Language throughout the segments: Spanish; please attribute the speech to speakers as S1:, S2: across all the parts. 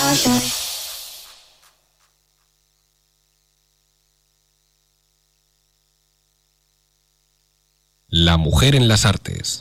S1: La mujer en las artes.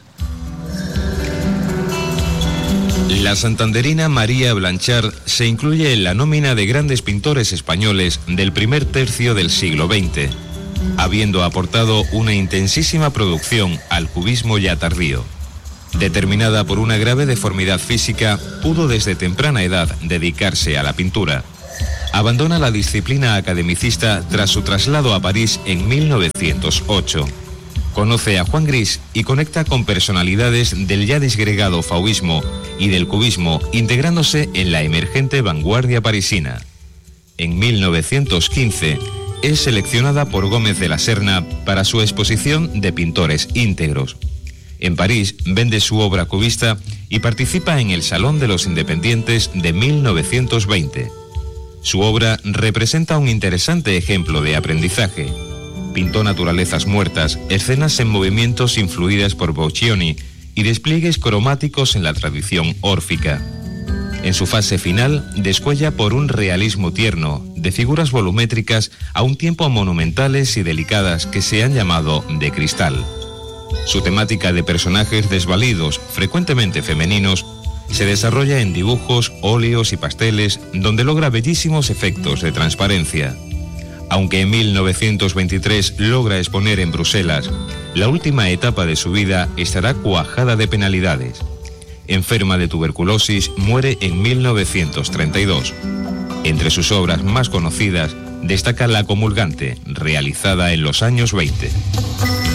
S2: La santanderina María Blanchard se incluye en la nómina de grandes pintores españoles del primer tercio del siglo XX, habiendo aportado una intensísima producción al cubismo ya tardío. Determinada por una grave deformidad física, pudo desde temprana edad dedicarse a la pintura. Abandona la disciplina academicista tras su traslado a París en 1908. Conoce a Juan Gris y conecta con personalidades del ya disgregado fauvismo y del cubismo, integrándose en la emergente vanguardia parisina. En 1915 es seleccionada por Gómez de la Serna para su exposición de pintores íntegros. En París vende su obra cubista y participa en el Salón de los Independientes de 1920. Su obra representa un interesante ejemplo de aprendizaje. Pintó naturalezas muertas, escenas en movimientos influidas por Boccioni y despliegues cromáticos en la tradición órfica. En su fase final, descuella por un realismo tierno, de figuras volumétricas a un tiempo monumentales y delicadas que se han llamado de cristal. Su temática de personajes desvalidos, frecuentemente femeninos, se desarrolla en dibujos, óleos y pasteles, donde logra bellísimos efectos de transparencia. Aunque en 1923 logra exponer en Bruselas, la última etapa de su vida estará cuajada de penalidades. Enferma de tuberculosis, muere en 1932. Entre sus obras más conocidas destaca La Comulgante, realizada en los años 20.